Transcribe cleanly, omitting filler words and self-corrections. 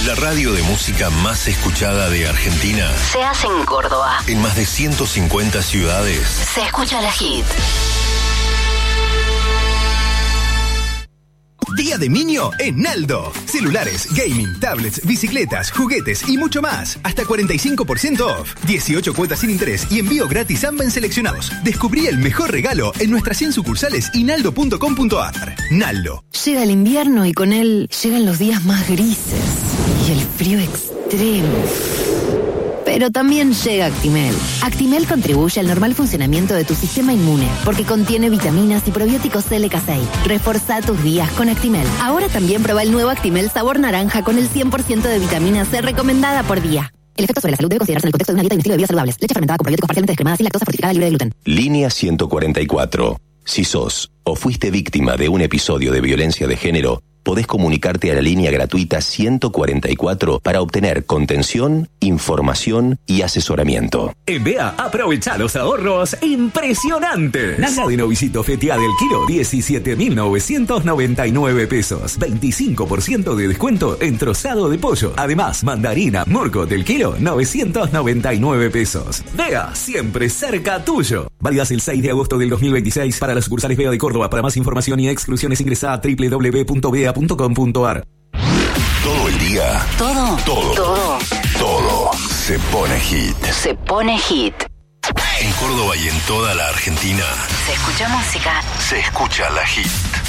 La radio de música más escuchada de Argentina se hace en Córdoba. En más de 150 ciudades. Se escucha la hit. Día de Niño en Naldo. Celulares, gaming, tablets, bicicletas, juguetes y mucho más. Hasta 45% off. 18 cuotas sin interés y envío gratis a en seleccionados. Descubrí el mejor regalo en nuestras 100 sucursales y naldo.com.ar. Naldo. Llega el invierno y con él llegan los días más grises y el frío extremo. Pero también llega Actimel. Actimel contribuye al normal funcionamiento de tu sistema inmune porque contiene vitaminas y probióticos LK6. Reforzá tus días con Actimel. Ahora también prueba el nuevo Actimel sabor naranja con el 100% de vitamina C recomendada por día. El efecto sobre la salud debe considerarse en el contexto de una dieta y un estilo de vida saludables. Leche fermentada con probióticos parcialmente descremada sin lactosa fortificada libre de gluten. Línea 144. Si sos o fuiste víctima de un episodio de violencia de género, podés comunicarte a la línea gratuita 144 para obtener contención, información y asesoramiento. En BEA, aprovecha los ahorros impresionantes. Nasa de novicito fetea del kilo, 17.999 pesos. 25% de descuento en trozado de pollo. Además, mandarina Murco del kilo, 999 pesos. BEA, siempre cerca tuyo. Válidas el 6 de agosto del 2026 para las sucursales BEA de Córdoba. Para más información y exclusiones ingresa a www.bea.com.ar. Todo el día. Todo se pone hit. Se pone hit. En Córdoba y en toda la Argentina. Se escucha música. Se escucha la hit.